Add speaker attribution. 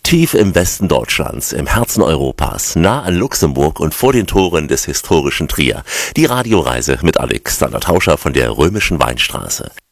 Speaker 1: Tief im Westen Deutschlands, im Herzen Europas, nah an Luxemburg und vor den Toren des historischen Trier. Die Radioreise mit Alexander Tauscher von der Römischen Weinstraße.